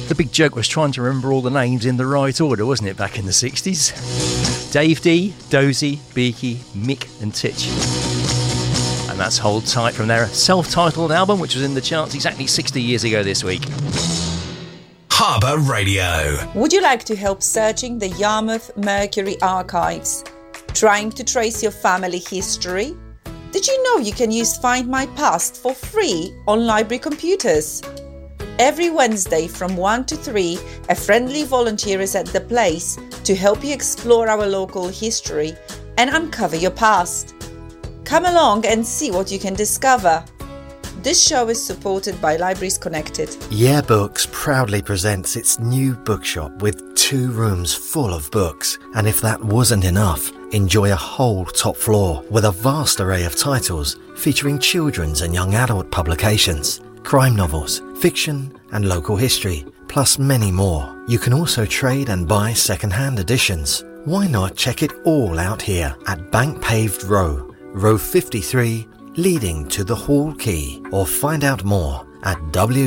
The big joke was trying to remember all the names in the right order, wasn't it, back in the 60s? Dave D, Dozy, Beaky, Mick and Titch. And that's Hold Tight from their self-titled album, which was in the charts exactly 60 years ago this week. Harbour Radio. Would you like to help searching the Yarmouth Mercury archives? Trying to trace your family history? Did you know you can use Find My Past for free on library computers? Every Wednesday from 1 to 3, a friendly volunteer is at the place to help you explore our local history and uncover your past. Come along and see what you can discover. This show is supported by Libraries Connected. Yeah Books proudly presents its new bookshop with 2 rooms full of books. And if that wasn't enough, enjoy a whole top floor with a vast array of titles featuring children's and young adult publications, crime novels, fiction and local history, plus many more. You can also trade and buy second-hand editions. Why not check it all out here at Bank Paved Row, Row 53, leading to the Hall Quay, or find out more at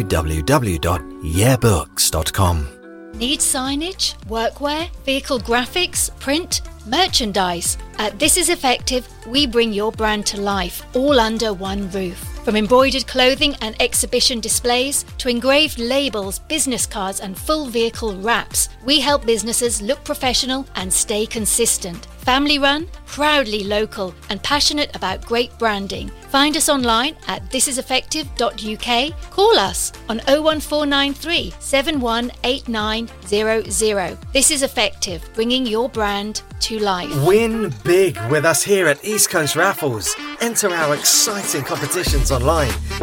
www.yeahbooks.com. Need signage, workwear, vehicle graphics, print, merchandise? At This Is Effective, we bring your brand to life, all under one roof. From embroidered clothing and exhibition displays to engraved labels, business cards and full vehicle wraps, we help businesses look professional and stay consistent. Family run, proudly local and passionate about great branding. Find us online at thisiseffective.uk. Call us on 01493 718900. This is Effective, bringing your brand to life. Win big with us here at East Coast Raffles. Enter our exciting competitions online